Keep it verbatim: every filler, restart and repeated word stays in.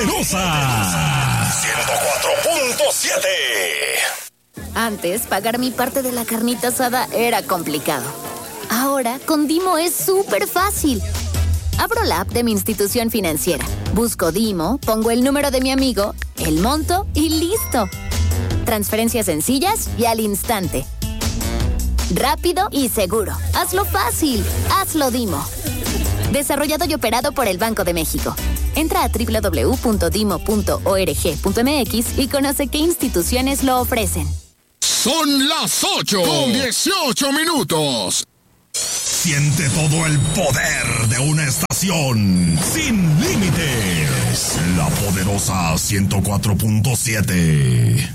Poderosa ciento cuatro punto siete. Antes, pagar mi parte de la carnita asada era complicado. Ahora, con Dimo es súper fácil. Abro la app de mi institución financiera, busco Dimo, pongo el número de mi amigo, el monto y listo. Transferencias sencillas y al instante. Rápido y seguro. Hazlo fácil. Hazlo Dimo. Desarrollado y operado por el Banco de México. Entra a doble u doble u doble u punto dimo punto org punto eme equis y conoce qué instituciones lo ofrecen. Son las ocho con dieciocho minutos. Siente todo el poder de una estación sin límites. La Poderosa ciento cuatro punto siete.